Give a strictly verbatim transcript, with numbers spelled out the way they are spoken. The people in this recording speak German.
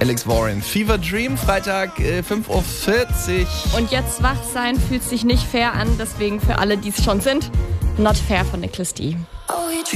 Alex Warren. Fever Dream, Freitag äh, fünf Uhr vierzig. Und jetzt wach sein fühlt sich nicht fair an, deswegen für alle, die es schon sind, Not Fair von Nicholas D.